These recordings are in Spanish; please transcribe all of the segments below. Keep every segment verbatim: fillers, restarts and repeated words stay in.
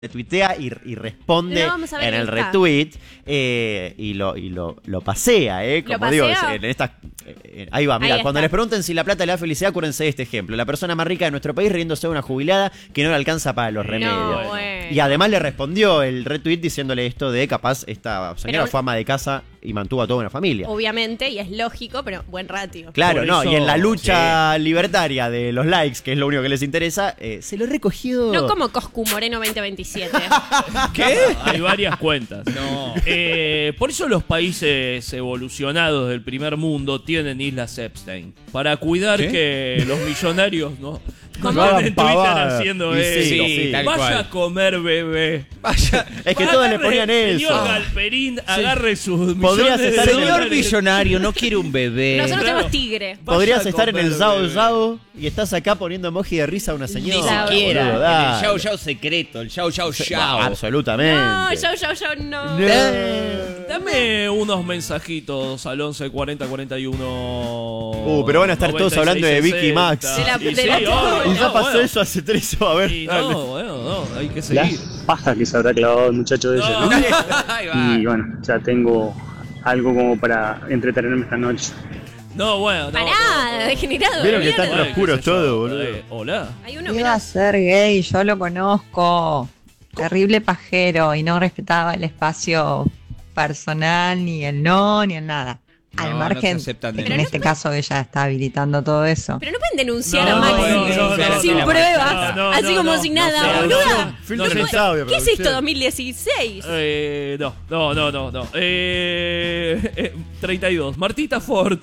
tuitea y, y responde en el retweet eh, y, lo, y lo, lo pasea, ¿eh? Como digo, en estas, eh, ahí va, mira, ahí cuando les pregunten si la plata le da felicidad, acuérdense de este ejemplo. La persona más rica de nuestro país riéndose de una jubilada que no le alcanza para los remedios. No, bueno. Y además le respondió el retweet diciéndole esto de capaz esta señora Pero, fue ama de casa y mantuvo a toda una familia. Obviamente, y es lógico, pero buen ratio. Claro, Por no, eso, y en la lucha sí. libertaria de los likes, que es lo único que les interesa, eh, se lo recogió. No como Coscu Moreno veinte veintisiete. ¿Qué? Hay varias cuentas. No. Eh, por eso los países evolucionados del primer mundo tienen islas Epstein. Para cuidar ¿Qué? que los millonarios no, no No hagan anden en Twitter pavadas. haciendo Y eso. sí, sí, tal Vaya cual. a comer, bebé. Vaya. Es que Agarre, todos le ponían eso. Señor Galperín, agarre sus Podrías millones estar de en el- Señor dólares. millonario, no quiere un bebé. Nosotros Claro. tenemos tigre. Podrías Vaya a estar en el comer, Zao bebé. Zao y estás acá poniendo emoji de risa a una Ni señora. siquiera. Boludo, En dale. el Yao Yao secreto, el Yao Yao Yao. Absolutamente. No, yo, yo, yo, no. No. Dame unos mensajitos al once cuarenta cuarenta y uno. Uh, pero van a estar todos hablando de Vicky Max. De la- Y de sí, la- obvio, Y ya no, pasó bueno. eso hace tres, a ver. Y dale. no, bueno, no, hay que Las seguir. pajas que se habrá clavado el muchacho ese, No. ¿no? Ahí va. Y bueno, ya tengo algo como para entretenerme esta noche. No, bueno, no. Pará, no, no. degenerado. Vieron que de está mierda. entre oscuro qué sé yo, todo, boludo. eh, hola. Hay uno, Iba a mirá. ser gay, yo lo conozco. Terrible pajero y no respetaba el espacio personal, ni el no, ni el nada. No, Al no margen, se aceptan de que en denuncias. este caso ella está habilitando todo eso. Pero no pueden denunciar No, a Maxi no, no, no, sin no, pruebas, no, no, así no, como no, si no, nada, no, boluda. no, no. Filtren No, el audio, ¿Qué es producción. esto, dos mil dieciséis? Eh, no, no, no, no, no. Eh, eh, treinta y dos. Martita Ford.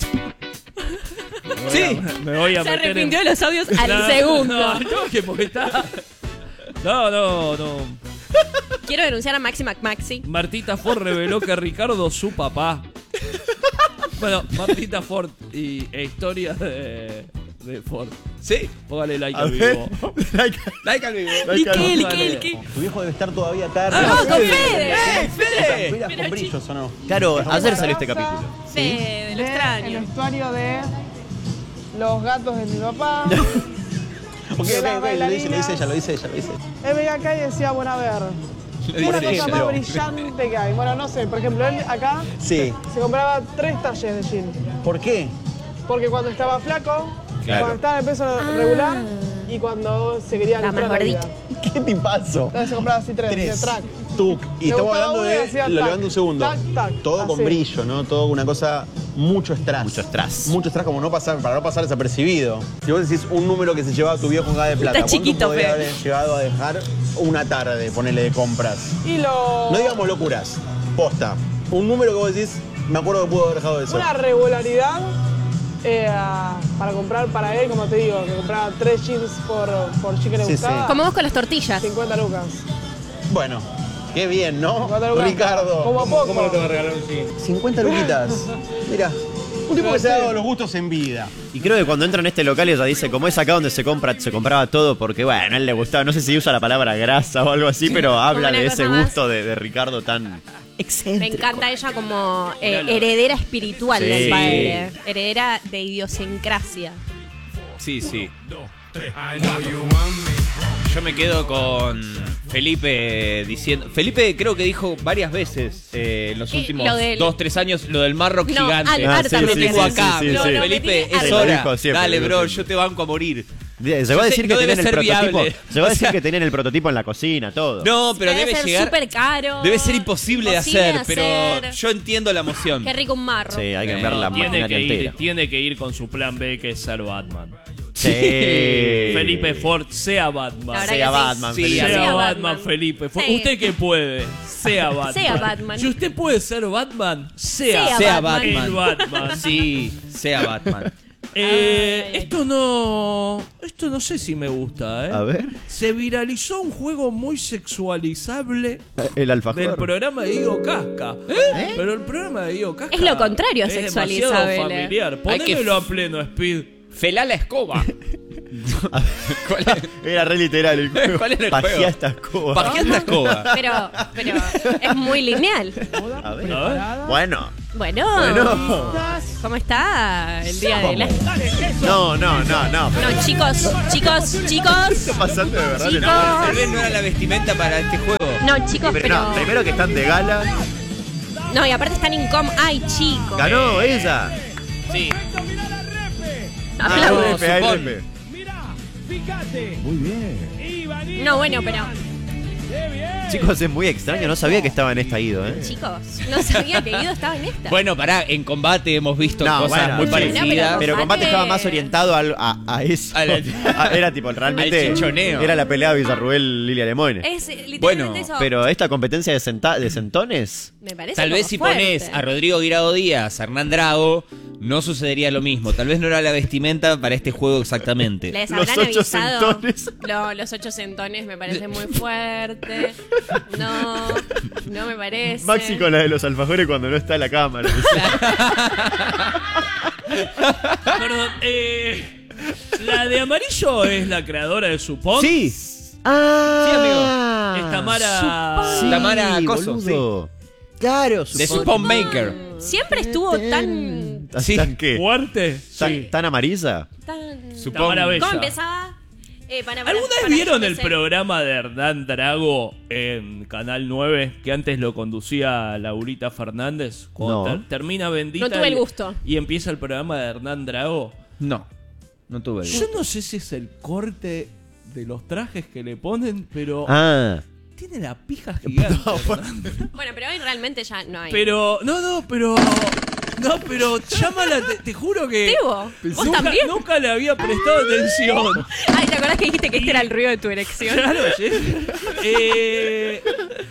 Sí. Me voy a Se meter en- arrepintió de los audios al No, segundo. No, no, que porque está. No, no, no. Quiero denunciar a Maxi McMaxi. Martita Ford reveló que Ricardo su papá. Bueno, Martita Ford y e historia de, de Ford. Sí. Póngale like A al ver. vivo. Like- Like al vivo. ¿Y like al- qué, y Vale. qué, y qué? Tu viejo debe estar todavía acá. Ah, con Fede. ¡Eh, Fede! ¿Miras con brillos o no? Claro, ayer salió este capítulo. Fede, lo El extraño. vestuario de los gatos de mi papá. Ok, De ok, las ok, lo dice, lo dice bailarinas. ella, lo dice ella, lo dice. Él veía acá y decía, bueno, a ver, Lo ¿qué es la dice cosa ella. más brillante que hay? Bueno, no sé, por ejemplo, él acá Sí. se compraba tres talles de jean. ¿Por qué? Porque cuando estaba flaco, Claro. cuando estaba en peso regular y cuando se quería Estaba lucrar más la vida. gordito. ¿Qué tipazo? Entonces se compraba así tres, Tres. de track. Tuc. Y Me estamos gustaba hablando uno y de. hacía Lo tac, levanto un segundo. tac, tac, Todo con así. brillo, ¿no? Todo una cosa. Mucho strass. Mucho strass. Mucho strass, como no pasar, para no pasar desapercibido. Si vos decís un número que se llevaba tu viejo en cada de plata, Está ¿cuánto chiquito, podría Fe. haber llegado a dejar una tarde, ponerle de compras? Y lo... No digamos locuras. Posta. Un número que vos decís, me acuerdo que pudo haber dejado eso. Una regularidad eh, para comprar para él, como te digo, que compraba tres jeans por, por jean que le Sí, gustaba. sí. Como vos con las tortillas. cincuenta lucas. Bueno, qué bien, ¿no? cincuenta lucas. Ricardo. Como poco. ¿Cómo no te va a regalar un jean? cincuenta luquitas. Mira, un tipo que se ha dado los gustos en vida. Y creo que cuando entra en este local ella dice, como es acá donde se compra, se compraba todo porque, bueno, a él le gustaba, no sé si usa la palabra grasa o algo así, pero habla una de cosa ese más. gusto de, de Ricardo tan excéntrico. Me encanta ella como eh, heredera espiritual Sí. del padre. Heredera de idiosincrasia. Sí, sí. Yo me quedo con Felipe diciendo. Felipe creo que dijo varias veces eh, en los Eh, últimos lo del- dos, tres años lo del marro No, gigante. al- Ah, harta sí, me sí, Lo tengo tiene. sí, acá. sí, sí, No, sí. no, me Felipe, tiene es harta. Lo hora. dijo siempre, Dale, lo bro, dijo siempre. yo te banco a morir. Llegó a Yo sé- decir que no tenían debe el ser prototipo. viable. Llegó a O decir sea- que tenían el prototipo en la cocina, todo. No, pero Debe debe ser llegar. súper caro. Debe ser imposible de Imposible hacer, de pero hacer. yo entiendo la emoción. Qué rico un marro. Sí, hay que Eh, ver la Tiene maquinaria que, ir, entera. tiene que ir con su plan B, que es ser Batman. Sí. Felipe Ford, sea Batman. La verdad Sea que sí. Batman, Sí, Felipe. Sea Sea Batman, Batman. Felipe Ford. Sí. Usted que puede, sea Batman. Sea Batman. Si usted puede ser Batman, sea, Sea Sea Batman. Batman. el Batman. Sí, sea Batman. Eh, Ay, ay. esto no. Esto no sé si me gusta, ¿eh? A ver. Se viralizó un juego muy sexualizable El del alfajor. programa de Diego Casca. Pero el programa de Diego Casca Es lo contrario a es sexualizable. demasiado familiar. Hay que- Ponémelo a pleno, Speed. Felá la escoba. ¿Cuál es? Era re literal el juego. ¿Cuál era el Pajea juego? esta escoba. Pajea esta escoba. Pero, pero es muy lineal. A ver. Bueno. Bueno, Bueno. ¿cómo está el día de la... No, no, no, no. No, chicos, chicos, ¿Qué chicos. está pasando de verdad? Chicos. Tal vez no era la vestimenta para este juego. No, chicos, Pero, pero... no, primero que están de gala. No, y aparte están incómodos. Ay, chicos. Ganó ella. Sí. Aplausos. Ah, F, A, supón. F. Muy bien. No, bueno, pero... Chicos, es muy extraño. No sabía que estaba en esta Ido, ¿eh? Chicos, no sabía que Guido estaba en esta. Bueno, pará, en combate hemos visto No, cosas bueno, muy sí. parecidas. No, pero- Pero combate Combate- estaba más orientado al- a, a eso. A la- A- era tipo, realmente. Al chichoneo. Era la pelea de Villarruel Lilia Lemoine. Es eh, literalmente Bueno, eso. Pero esta competencia de, senta- de sentones. Me parece Tal vez como si fuerte. pones a Rodrigo Guirado Díaz, a Hernán Drago, no sucedería lo mismo. Tal vez no era la vestimenta para este juego exactamente. Les Los habrán ocho avisado. centones. No, los ocho centones me parece muy fuerte. No, no me parece. Maxi con la de los alfajores cuando no está la cámara. Perdón, eh, la de amarillo es la creadora de Supón. Sí. Ah, Sí, amigo. Es Tamara. Sí, Tamara Coso, boludo. Claro, De Supón. Supón Maker. Siempre estuvo tan. ¿Tan, Sí. tan qué? Fuerte. ¿Tan, Sí. tan amarilla? tan... Supón. Tamara Bella. ¿Cómo empezaba? Eh, para, para, ¿Alguna vez para, vieron yo el pensé- programa de Hernán Drago en Canal nueve? Que antes lo conducía Laurita Fernández. Cuando No. ter- termina Bendita. No tuve el y- gusto. Y empieza el programa de Hernán Drago. No, no tuve el Yo no sé si es el corte de los trajes que le ponen, pero Ah. tiene la pija gigante. Bueno, pero hoy realmente ya no hay. Pero, no, no, pero. No, pero llámala, te, te juro que. Tebo, ¿vos nunca, también? nunca le había prestado atención. Ay, ¿te acordás que dijiste que este era el ruido de tu erección? Claro, sí. Eh,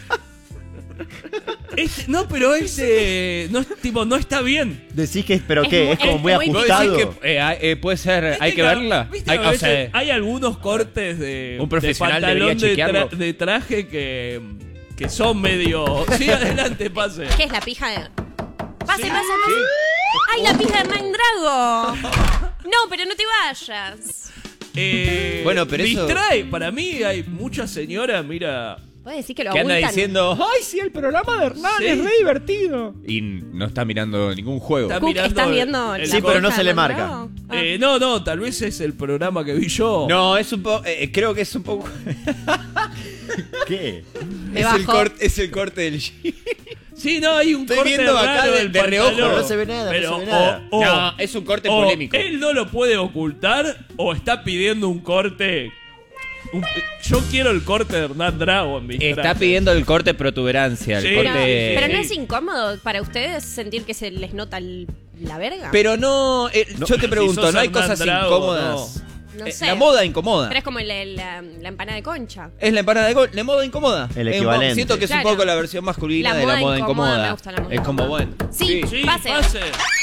este- no, pero este. No, es- tipo, no está bien. Decís que, pero Es qué, muy- es como es muy muy ¿Vos decís ajustado. que eh, hay- eh, puede ser, hay que Viste verla? viste Hay, que a o veces sea, hay algunos cortes de, Un profesional de pantalón debería de, tra- chequearlo. de traje que, que son medio. Sí, adelante, pase. ¿Qué es la pija de.? Pase, pase, pase. ¡Ay, la pija de Hernán Drago! No, pero no te vayas. Eh, Bueno, pero eso- distrae. Para mí hay muchas señoras, mira. ¿Puedes decir que lo que anda abultan? diciendo, ay, sí, el programa de Hernán Sí. es re divertido. Y no está mirando ningún juego. Está Cook, mirando ¿estás el- viendo el la Sí, pero no pija se de le Hernán marca. Drago? Ah. Eh, no, no, tal vez es el programa que vi yo. No, es un poco, eh, creo que es un poco... ¿Qué? Me es, bajo. el corte, es el corte del jean. Sí, no, hay un Estoy corte viendo acá raro de- del de reojo, pantalón. pero no se ve nada, no Pero se ve nada. o- o- No, es un corte o polémico. él no lo puede ocultar o está pidiendo un corte. un- yo quiero el corte de Hernán Drago en mi Está traje. pidiendo el corte protuberancia, el Sí. Pero, corte... pero no es incómodo para ustedes sentir que se les nota el- la verga. Pero no, eh, yo te si pregunto, sos ¿no hay Hernán cosas Drago, incómodas? No Eh, sé. La moda incomoda. Pero es como el- el- la, la empanada de concha. Es la empanada de gol, la moda incomoda. El Es un equivalente. poco- siento que es Claro. un poco la versión masculina La de la moda moda incómoda, incómoda. me gusta la moda es como incómoda. bueno. Sí, Sí, pase. pase.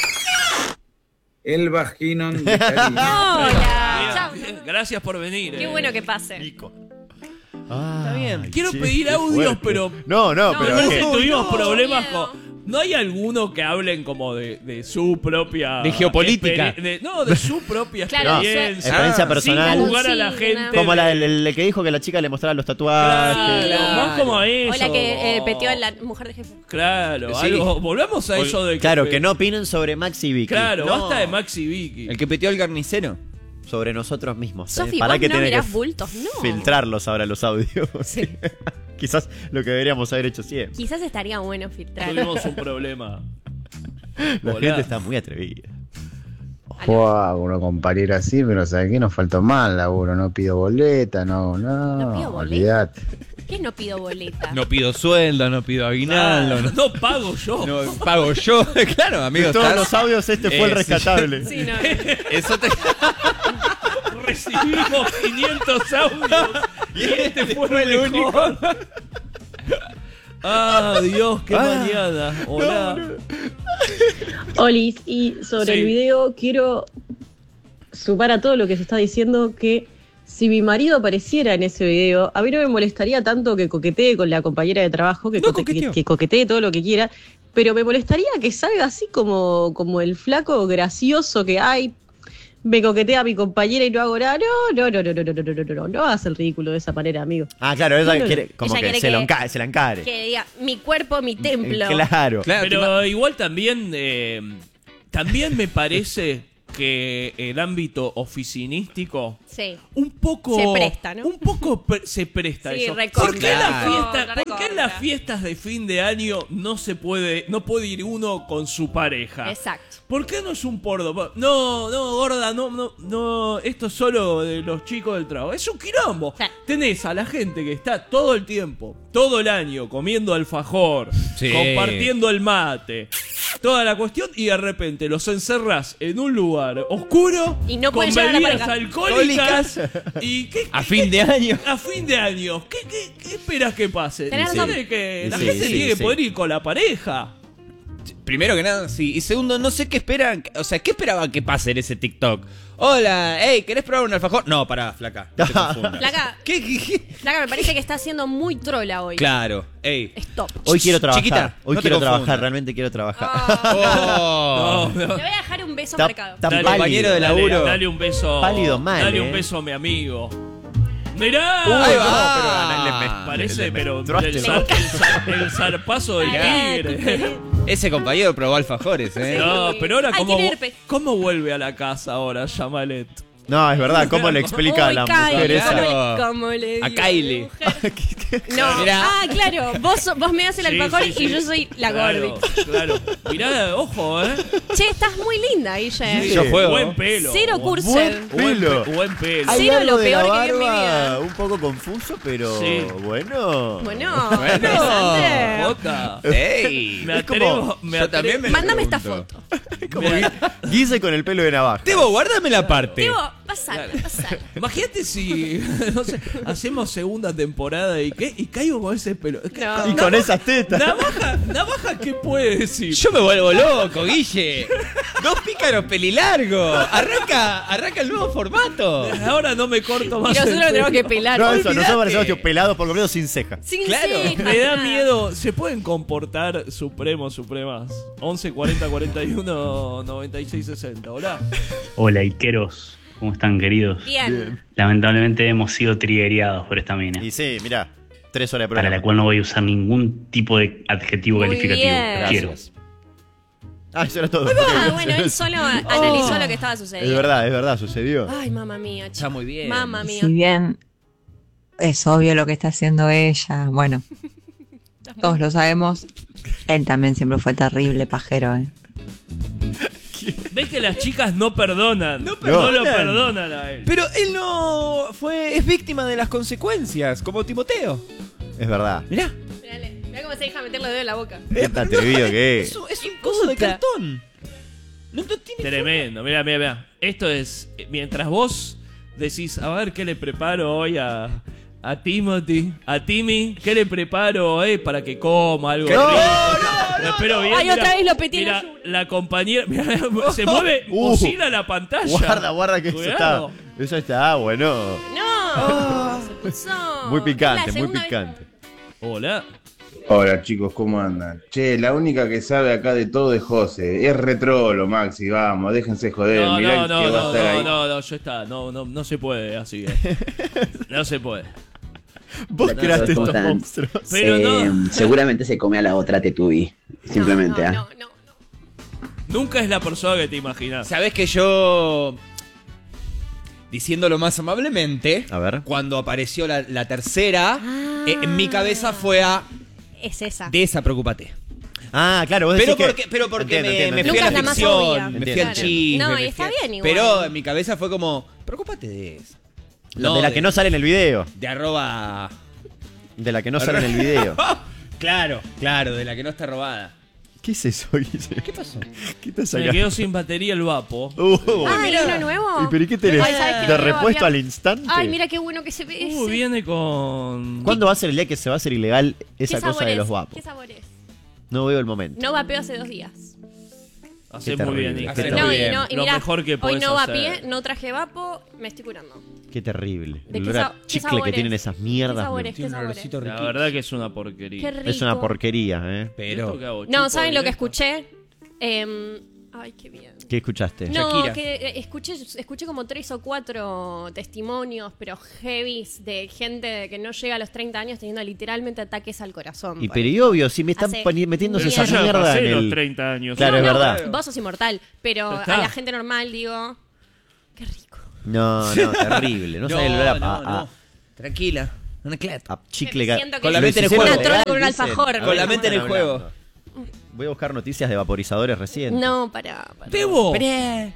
El vaginón de cariño. Hola. Chao. Bien, gracias por venir. Qué eh. bueno que pase. Ah, bien. Quiero che, pedir qué audios, fuerte. pero- No, no, No, pero Pero es ese que- tuvimos no, problemas miedo. con. ¿No hay alguno que hablen como de, de su propia. De geopolítica. experi- de- no, de su propia Claro, experiencia. experiencia Ah, personal. Sin jugar a la Consigna. gente. Como de- la del el- el que dijo que la chica le mostraba los tatuajes. Claro, Claro. más como eso. O la que eh, peteó a la mujer de jefe. Claro, Sí. algo. Volvamos a O- eso de. Claro, que no opinen sobre Maxi y Vicky. Claro, No. basta de Maxi Vicky. El que peteó al carnicero. Sobre nosotros mismos. ¿eh? Sofi, Para vos que no tenés mirás que bultos, no. filtrarlos ahora los audios. Sí. Quizás lo que deberíamos haber hecho siempre. Quizás estaría bueno filtrar. Tuvimos un problema. La Hola. gente está muy atrevida. Wow, uno compañero así, pero ¿sabes qué? Nos faltó mal laburo, no pido boleta, no, no, No pido boleta. olvídate. ¿Qué no pido boleta? No pido sueldo, no pido aguinaldo, Ah, no, no pago yo. no pago yo. Claro, amigo. De todos estás- los audios, este fue el Eh, sí. rescatable. Sí, no. Eso te... Recibimos quinientos audios. Y este fue el único. Ah, Dios, qué Ah. mañana. Hola. Olis, y sobre Sí. el video quiero sumar a todo lo que se está diciendo que si mi marido apareciera en ese video, a mí no me molestaría tanto que coquetee con la compañera de trabajo, que, No cote- que, coqueteó. que coquetee todo lo que quiera, pero me molestaría que salga así como, como el flaco gracioso que hay. me coquetea a mi compañera y no hago nada. No, no, no, no, no, no, no, no, no, no, no hagas el ridículo de esa manera, amigo. Ah, claro, ella No, no, quiere no. como Ella que quiere se, que- lo enca- se la encare. Que diga, mi cuerpo, mi templo. Claro. Claro, Pero igual también, eh, también me parece que el ámbito oficinístico Sí. un poco Se presta, ¿no? un poco pre- se presta Sí, eso. recontra. ¿Por qué, en las Claro. fiestas, ¿por qué en las Recontra. fiestas de fin de año no se puede no puede ir uno con su pareja? Exacto. ¿Por qué no es un porno? No, no, gorda, no, no, no, esto es solo de los chicos del trabajo. Es un quilombo. Sí. Tenés a la gente que está todo el tiempo, todo el año, comiendo alfajor, Sí. compartiendo el mate, toda la cuestión, y de repente los encerrás en un lugar oscuro, Y no con pueden llevar a la bebidas pareja. alcohólicas, y ¿qué, A fin de año. a fin de año, ¿qué, qué, qué esperas que pase? Tenés Tiene razón. que la Sí, gente sí, tiene que sí. poder ir con la pareja. Primero que nada, sí. Y segundo, no sé qué esperan. O sea, ¿qué esperaban que pase en ese TikTok? Hola, hey, ¿querés probar un alfajor? No, pará, flaca. No te confundas. Flaca, ¿Qué, qué, qué? Flaca, me parece que está siendo muy trola hoy. Claro, ey. Stop. Hoy quiero trabajar. Chiquita, Hoy no te quiero confundas. trabajar, realmente quiero trabajar. Oh. No, no. Le voy a dejar un beso Está- marcado. está Dale, pálido. compañero de Dale, laburo. dale un beso. Pálido mal, Dale eh. un beso a mi amigo. Mirá. Ahí va. no, pero le- le- Parece, le- le- pero menstruaste el, la zar- boca. el zar- el zarpazo del Ay, tu tigre. querido. Ese compañero probó alfajores, ¿eh? No, pero ahora Ay, cómo, tiene herpes. cómo vuelve a la casa ahora Yamalet. No, es verdad, ¿cómo le explica a Uy, la Kylie, mujer esa? Claro. ¿cómo le- cómo le A digo Kylie. mujer? No, Mirá. ah, claro, vos, so- vos me das el Sí, alfajor sí, sí. y yo soy la Claro, Gordi. claro. Mirá, ojo, eh. Che, estás muy linda, Guille. Sí. Yo juego. Buen pelo. Cero Buen- Cursen. Buen Buen, pelo. pe- buen pelo. Hay Cero algo lo de peor la que vi en mi barba vida. un poco confuso, pero Sí. bueno. Bueno, Bueno. interesante. Jota. ¡Ey! Me Es como- atrevo, me yo atrevo. también me lo Mándame esta pregunto. foto. Como Gui- Guise con el pelo de navaja. Tebo, guárdame la parte. Digo, pasala, pasala. Imagínate si no sé, hacemos segunda temporada y qué y caigo con ese pelo. Es que- No. Y con esas tetas. Navaja, Navaja, ¿qué puede decir? Yo me vuelvo loco, Guille. Dos pícaros pelilargos. Arranca, arranca el nuevo formato. Ahora no me corto más. Y nosotros el lo tenemos pelo. que pelar. No, eso, Olvídate. nosotros parecemos tío, pelados por completo sin ceja. Sin Claro. cejas, Me da nada. miedo. ¿Se pueden comportar supremos, supremas? once cuarenta cuarenta y uno noventa y seis sesenta. Hola. Hola, Iqueros. ¿Cómo están, queridos? Bien. Lamentablemente hemos sido trigueados por esta mina, Y sí, mirá, tres horas de para programa. la cual no voy a usar ningún tipo de adjetivo Muy calificativo. bien. Quiero. Gracias. Ah, eso era todo. Ah, bueno, él solo analizó lo que estaba Es sucediendo. verdad, es verdad, sucedió. Ay, mamá mía, Está chico. muy bien. Mamá mía. Si bien es obvio lo que está haciendo ella, bueno, todos lo sabemos, él también siempre fue terrible pajero, ¿eh? ¿Ves que las chicas no perdonan? No, perdonan. lo perdonan a él. Pero él no fue, es víctima de las consecuencias, como Timoteo. Es verdad. Mirá. Mirale, mirá cómo se deja meter los dedos en la boca. Qué tan atrevido que es. Es un, es un coso de cartón. No, no tiene Tremendo, mira, mira, mira. Esto es, eh, mientras vos decís, a ver qué le preparo hoy a, a Timothy, a Timmy, qué le preparo hoy para que coma algo No, rico. no, Lo espero bien. Ay, mira, otra vez lo petí en Mira, la la compañera, mira, se mueve, Uh. oscila la pantalla. Guarda, guarda que eso Cuidado. está. Eso está bueno. No. Se puso. Muy Es picante, la muy segunda vez. picante. Hola. Hola chicos, ¿cómo andan? Che, la única que sabe acá de todo es José. Es retrolo, Maxi, vamos, déjense joder. No, mirá no, el no, que va a no, estar no, ahí. no, no, yo está, no, no, no se puede así. eh. No se puede. Vos Hola, creaste ¿cómo estos están? monstruos. Pero Eh, no, Seguramente se come a la otra Tetubi. Simplemente, No, ¿ah? no, no, no. nunca es la persona que te imaginas. Sabés que yo, diciéndolo más amablemente, A ver. cuando apareció la, la tercera, Ah. eh, en mi cabeza fue a Es esa. despreocupate. Ah, claro, vos Pero decís porque, que... pero porque Entiendo, me, entiendo, me entiendo. fui a Nunca la es la más ficción, obvia. me fui Entiendo. al chisme. No, y me está fui a- bien igual. Pero en mi cabeza fue como, preocupate de esa. de la que no sale en el video. De arroba... De la que no sale en el video. Claro, claro, de la que no está robada. ¿Qué es eso, Guille? ¿Qué pasó? ¿Qué estás Me sacando? quedó sin batería el vapo. Uh, Ah, ¿y uno nuevo? ¿Y pero y qué tenés? Ay, ¿sabes qué? ¿De Me repuesto va a al instante? Ay, mira qué bueno que se ve Uh, ese. viene con... ¿Cuándo va a ser el día que se va a hacer ilegal ¿Qué esa cosa sabor de es? los vapos? ¿Qué sabor es? No veo el momento. No vapeo hace dos días. Hace Qué muy bien, terrible, hija. qué Hace No, muy y bien. no, y Lo mirá, mejor que hoy podés no hacer. vapeé, no traje vapo, me estoy curando. Qué terrible. ¿De El qué olor a sa- qué chicle que sabores? tienen esas ¿Qué mierdas. sabores? me- ¿Qué sabores? La verdad que es una porquería. Qué rico. Es una porquería, ¿eh? Pero... ¿Esto qué hago, No, chupo ¿saben lo que directo? escuché? Eh, Ay, qué bien. ¿Qué escuchaste? No, Shakira. que eh, escuché, escuché como tres o cuatro testimonios, pero heavies, de gente que no llega a los treinta años teniendo literalmente ataques al corazón. Y pero y obvio, si me están Hace poni- metiéndose mierda. esa Yo ya mierda pasé en los el... treinta años. Claro, No, es no, verdad. Vos sos inmortal, pero Ya a está. la gente normal digo, qué rico. No, no, terrible. No, No, sabes el olor a, no, a- no. a- Tranquila. Una clat. a chicle. Me ga- siento que Con la es mente en el una juego. trola con un Dicen. alfajor. Con la mente en el Están juego. hablando. Voy a buscar noticias de vaporizadores recientes. No, para. para. Tebo. Pre.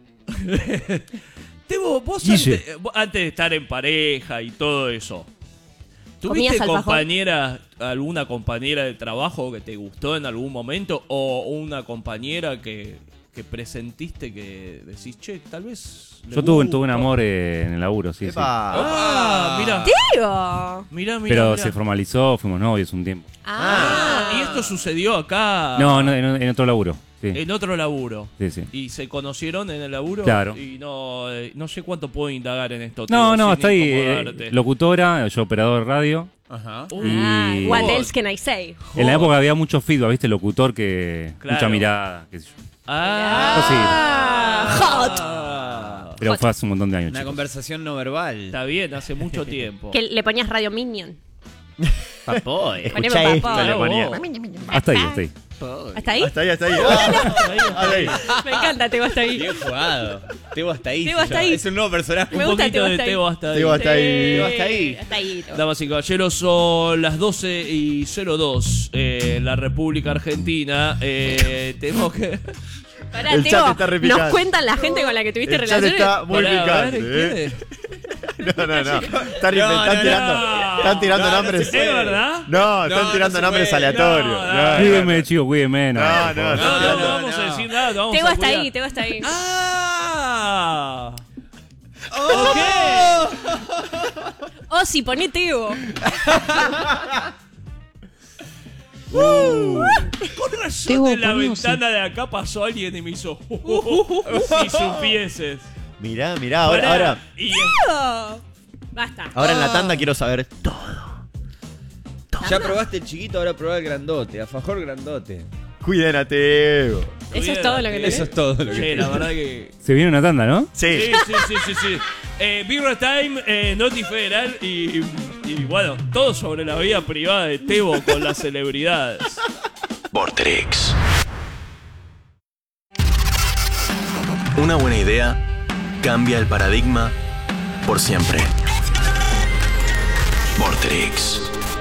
Tebo, vos Guille. antes, vos antes de estar en pareja y todo eso, ¿Comías ¿tuviste alfajor? compañera, alguna compañera de trabajo que te gustó en algún momento? ¿O una compañera que, que presentiste que decís, che, tal vez... le Yo tuve, gusta"? tuve un amor eh, en el laburo, sí, sí. Epa. Ah, mira. ¡Tío! Mira, mira. Pero se formalizó, fuimos novios un tiempo. Ah. Y esto sucedió acá. No, no, en, en otro laburo. Sí, En otro laburo. sí, sí. Y se conocieron en el laburo. Claro. Y no, eh, no sé cuánto puedo indagar en esto. No, Tebo, no, sin está ahí. eh, incomodarte. locutora, yo operador de radio. Ajá. Ah, Y what else can I say? en la época había mucho feedback, ¿viste? Locutor que... Claro. Mucha mirada, qué sé yo. Ah, Hot. Ah. Pero fue hace un montón de años, Una chicos. conversación no verbal. Está bien, hace mucho tiempo. Que le ponías Radio Minion. Papoy. Poneme Escuchá esto, papo. le ponía. Hasta ahí, hasta ahí. ¿Hasta ahí? Hasta ahí, hasta ahí. Hasta ahí. Me encanta, Tebo hasta ahí. Bien jugado. Tebo hasta ahí. Tebo se hasta llama. ahí. Es un nuevo personaje. Me Un gusta poquito Tebo de hasta ahí. Tebo hasta ahí. Tebo hasta ahí. Tebo hasta ahí. Hasta ahí, Tebo. Damas y caballeros, son las doce y cero dos eh, en la República Argentina. Eh, tenemos que... Pará, El Tebo, chat está re nos picante. cuentan la gente con la que tuviste El chat relaciones. está muy Pará, a ver, picante, ¿eh? ¿qué? No, no, no. Están, No, están no, tirando, no. están tirando No, no nombres. se puede. ¿Es verdad? No, están No, tirando no se nombres puede. aleatorios. No, No, no. no, Cuídeme, chicos, cuídeme. No, No, por no, favor. No, no, no No, vamos a no. decir nada. Vamos Tebo a hasta cuidar. ahí, Tebo hasta ahí. ¡Ah! ¡Oh! Oh, sí, poné Tebo. Con razón Tebo, en la poné ventana de acá pasó alguien y me hizo... si supieses. Mirá, mirá, ahora, Pará, ahora, y- Tebo. Basta. ahora en la tanda quiero saber todo. Ya probaste el chiquito, ahora probá el grandote. Alfajor grandote. Cuiden a Tebo. Eso es todo lo que Eso es todo lo que Che, la verdad que... Se viene una tanda, ¿no? Sí. Sí, sí, sí, sí, sí. Eh, Birra Time, eh, Noti Federal y, y bueno, todo sobre la vida privada de Tebo con las celebridades. Vorterix. Una buena idea cambia el paradigma por siempre. Vorterix.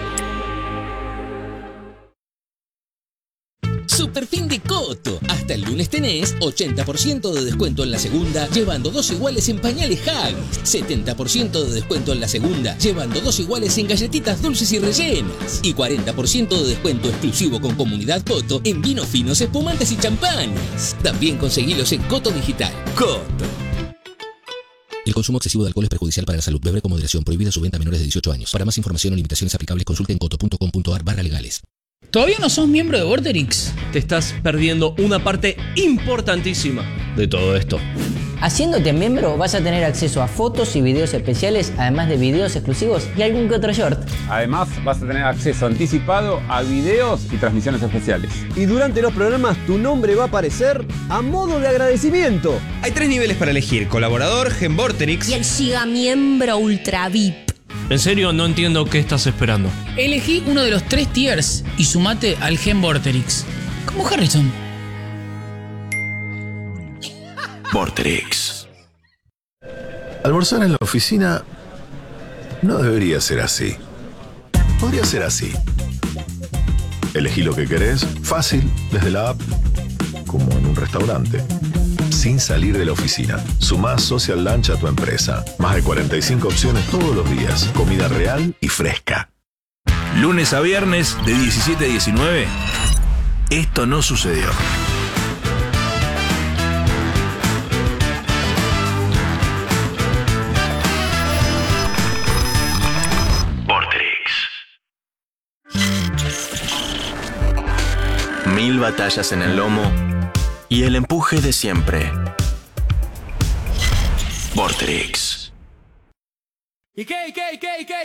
Super fin de Coto. Hasta el lunes tenés ochenta por ciento de descuento en la segunda, llevando dos iguales en pañales Huggies. setenta por ciento de descuento en la segunda, llevando dos iguales en galletitas dulces y rellenas. Y cuarenta por ciento de descuento exclusivo con Comunidad Coto en vinos finos, espumantes y champañas. También conseguilos en Coto Digital. Coto. El consumo excesivo de alcohol es perjudicial para la salud. Beber con moderación. Prohibida su venta a menores de dieciocho años. Para más información o limitaciones aplicables, consulte en coto punto com punto ar barra legales. ¿Todavía no sos miembro de Vorterix? Te estás perdiendo una parte importantísima de todo esto. Haciéndote miembro vas a tener acceso a fotos y videos especiales, además de videos exclusivos y algún que otro short. Además vas a tener acceso anticipado a videos y transmisiones especiales. Y durante los programas tu nombre va a aparecer a modo de agradecimiento. Hay tres niveles para elegir: colaborador, Gen Vorterix Y el siga miembro ultra V I P. En serio, no entiendo qué estás esperando. Elegí uno de los tres tiers y sumate al Gen Vorterix. Como Harrison. Vorterix. Almorzar en la oficina no debería ser así. Podría ser así. Elegí lo que querés, fácil, desde la app, como en un restaurante. Sin salir de la oficina. Sumá Social Lunch a tu empresa. Más de cuarenta y cinco opciones todos los días. Comida real y fresca. Lunes a viernes de diecisiete a diecinueve. Esto no sucedió. Vorterix. Mil batallas en el lomo y el empuje de siempre. Vorterix. ¿Y qué, qué, qué, qué?